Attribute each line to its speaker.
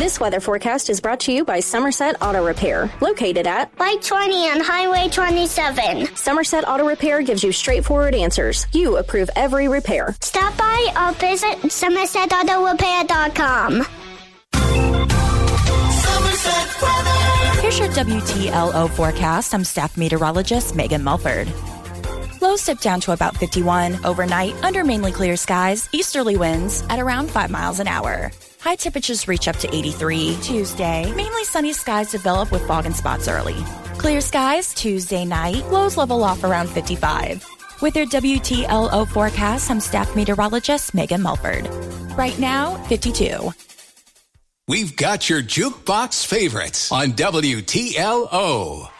Speaker 1: This weather forecast is brought to you by Somerset Auto Repair, located at
Speaker 2: Light 20 on Highway 27.
Speaker 1: Somerset Auto Repair gives you straightforward answers. You approve every repair.
Speaker 2: Stop by or visit SomersetAutoRepair.com.
Speaker 3: Here's your WTLO forecast. I'm staff meteorologist Megan Mulford. Lows dip down to about 51 overnight under mainly clear skies, easterly winds at around 5 miles an hour. High temperatures reach up to 83 Tuesday. Mainly sunny skies develop with fog and spots early. Clear skies Tuesday night. Lows level off around 55. With your WTLO forecast, I'm staff meteorologist Megan Mulford. Right now, 52.
Speaker 4: We've got your jukebox favorites on WTLO.